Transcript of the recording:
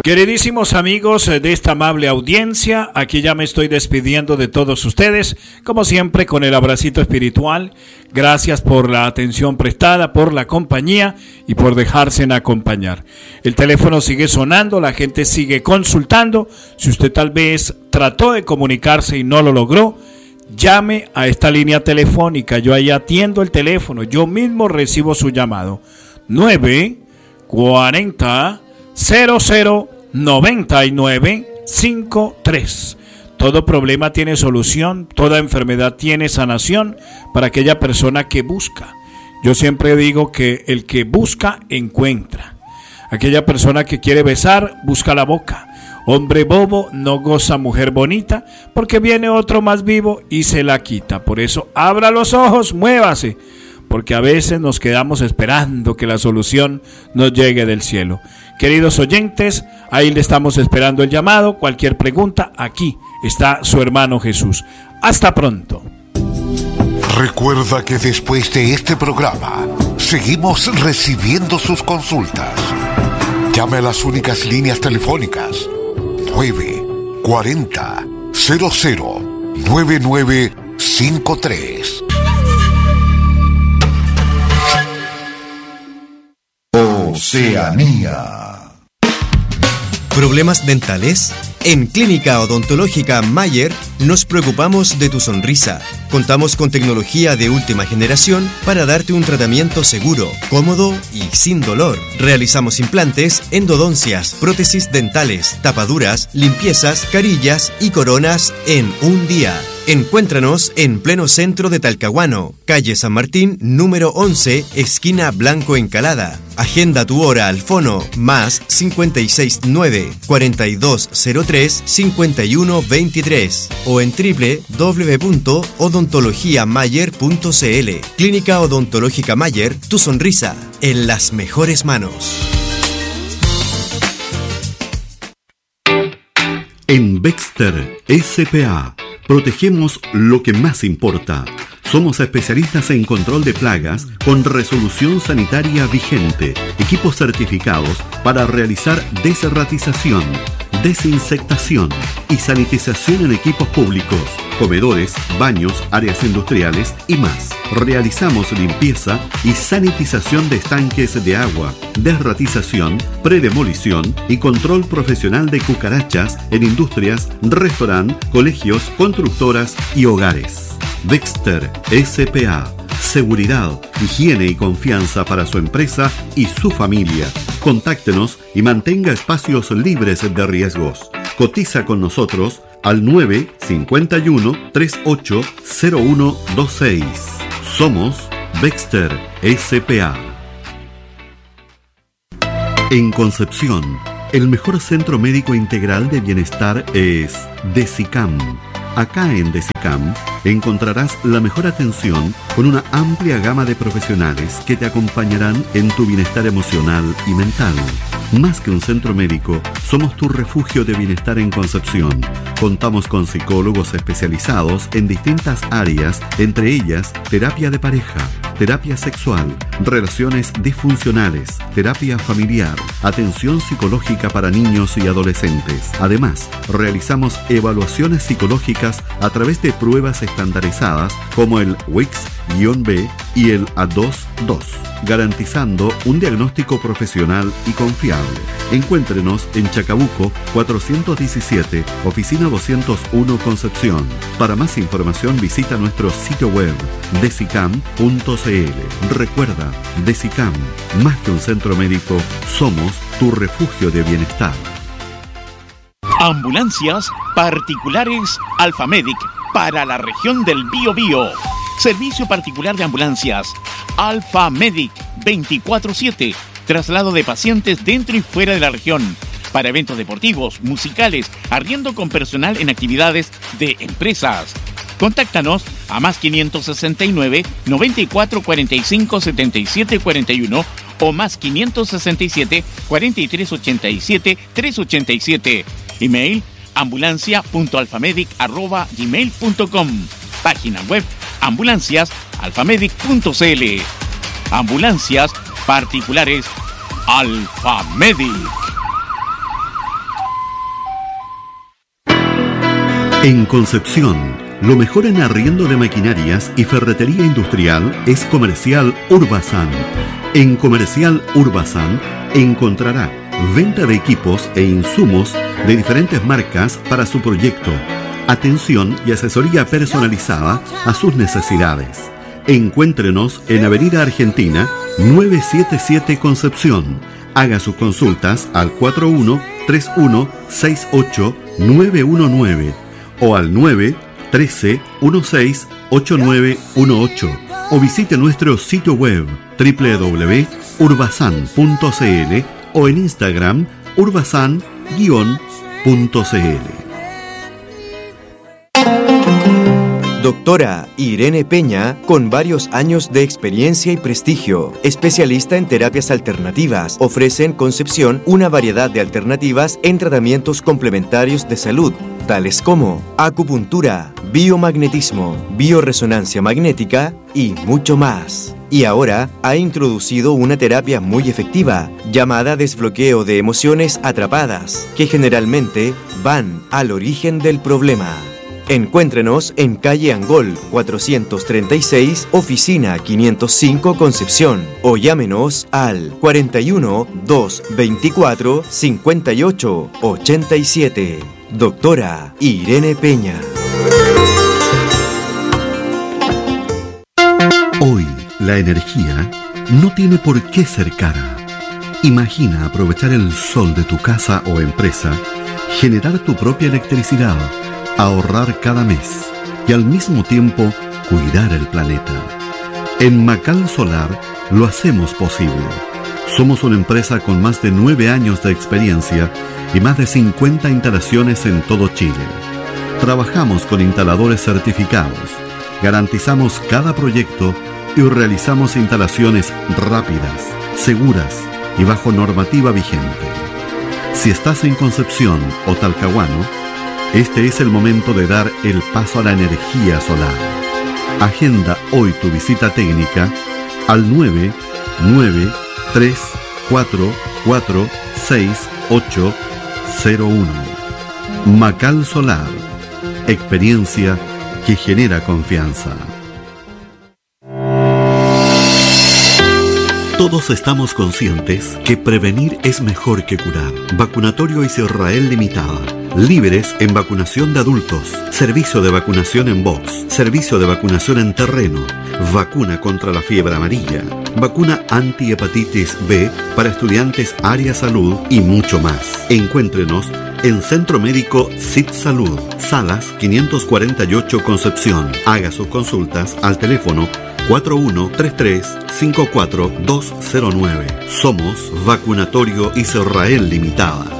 Queridísimos amigos de esta amable audiencia, aquí ya me estoy despidiendo de todos ustedes, como siempre con el abracito espiritual. Gracias por la atención prestada, por la compañía y por dejarse acompañar. El teléfono sigue sonando, la gente sigue consultando. Si usted tal vez trató de comunicarse y no lo logró, llame a esta línea telefónica. Yo ahí atiendo el teléfono, yo mismo recibo su llamado. 940 009953. Todo problema tiene solución, toda enfermedad tiene sanación para aquella persona que busca. Yo siempre digo que el que busca, encuentra. Aquella persona que quiere besar, busca la boca. Hombre bobo no goza mujer bonita, porque viene otro más vivo y se la quita. Por eso, abra los ojos, muévase, porque a veces nos quedamos esperando que la solución nos llegue del cielo. Queridos oyentes, ahí le estamos esperando el llamado. Cualquier pregunta, aquí está su hermano Jesús. Hasta pronto. Recuerda que después de este programa, seguimos recibiendo sus consultas. Llame a las únicas líneas telefónicas 940 009953. Oceanía. ¿Problemas dentales? En Clínica Odontológica Mayer nos preocupamos de tu sonrisa. Contamos con tecnología de última generación para darte un tratamiento seguro, cómodo y sin dolor. Realizamos implantes, endodoncias, prótesis dentales, tapaduras, limpiezas, carillas y coronas en un día. Encuéntranos en pleno centro de Talcahuano, calle San Martín, número 11, esquina Blanco Encalada. Agenda tu hora al fono más 569-4203-5123 o en www.odontologiamayer.cl. Clínica Odontológica Mayer, tu sonrisa en las mejores manos. En Baxter S.p.A. protegemos lo que más importa. Somos especialistas en control de plagas con resolución sanitaria vigente, equipos certificados para realizar desratización, desinsectación y sanitización en equipos públicos, comedores, baños, áreas industriales y más. Realizamos limpieza y sanitización de estanques de agua, desratización, predemolición y control profesional de cucarachas en industrias, restaurantes, colegios, constructoras y hogares. Baxter S.p.A. Seguridad, higiene y confianza para su empresa y su familia. Contáctenos y mantenga espacios libres de riesgos. Cotiza con nosotros al 951-380126. Somos Baxter S.p.A. En Concepción, el mejor centro médico integral de bienestar es DESICAM. Acá en DESICAM encontrarás la mejor atención con una amplia gama de profesionales que te acompañarán en tu bienestar emocional y mental. Más que un centro médico, somos tu refugio de bienestar en Concepción. Contamos con psicólogos especializados en distintas áreas, entre ellas terapia de pareja, terapia sexual, relaciones disfuncionales, terapia familiar, atención psicológica para niños y adolescentes. Además, realizamos evaluaciones psicológicas a través de pruebas estandarizadas como el WICS-B y el A2-2, garantizando un diagnóstico profesional y confiable. Encuéntrenos en Chacabuco 417, oficina 201 Concepción. Para más información visita nuestro sitio web desicam.cl. Recuerda, DESICAM, más que un centro médico, somos tu refugio de bienestar. Ambulancias particulares Alfamedic para la región del Biobío. Servicio particular de ambulancias Alfamedic 24/7. Traslado de pacientes dentro y fuera de la región. Para eventos deportivos, musicales, arriendo con personal en actividades de empresas. Contáctanos a más 569 94 45 77 41 o más 567 43 87 387. Email ambulancia.alfamedic@gmail.com. Página web ambulanciasalfamedic.cl. Ambulancias particulares Alfamedic. En Concepción, lo mejor en arriendo de maquinarias y ferretería industrial es Comercial Urbasan. En Comercial Urbasan encontrará venta de equipos e insumos de diferentes marcas para su proyecto, atención y asesoría personalizada a sus necesidades. Encuéntrenos en Avenida Argentina 977 Concepción. Haga sus consultas al 4131689919 o al 913168918 o visite nuestro sitio web www.urbasan.cl o en Instagram urbasan_cl. Doctora Irene Peña, con varios años de experiencia y prestigio, especialista en terapias alternativas, ofrece en Concepción una variedad de alternativas en tratamientos complementarios de salud, tales como acupuntura, biomagnetismo, bioresonancia magnética y mucho más. Y ahora ha introducido una terapia muy efectiva llamada desbloqueo de emociones atrapadas, que generalmente van al origen del problema. Encuéntrenos en calle Angol 436, oficina 505 Concepción, o llámenos al 41 224 58 87. Doctora Irene Peña. Hoy, la energía no tiene por qué ser cara. Imagina aprovechar el sol de tu casa o empresa, generar tu propia electricidad, ahorrar cada mes y al mismo tiempo cuidar el planeta. En Macal Solar lo hacemos posible. Somos una empresa con más de 9 años de experiencia y más de 50 instalaciones en todo Chile. Trabajamos con instaladores certificados, garantizamos cada proyecto y realizamos instalaciones rápidas, seguras y bajo normativa vigente. Si estás en Concepción o Talcahuano, este es el momento de dar el paso a la energía solar. Agenda hoy tu visita técnica al 993446801. Macal Solar, experiencia que genera confianza. Todos estamos conscientes que prevenir es mejor que curar. Vacunatorio Israel Limitada. Líderes en vacunación de adultos. Servicio de vacunación en box. Servicio de vacunación en terreno. Vacuna contra la fiebre amarilla. Vacuna anti-hepatitis B para estudiantes área salud y mucho más. Encuéntrenos en Centro Médico SIT Salud. Salas 548 Concepción. Haga sus consultas al teléfono 4133-54209. Somos Vacunatorio Israel Limitada.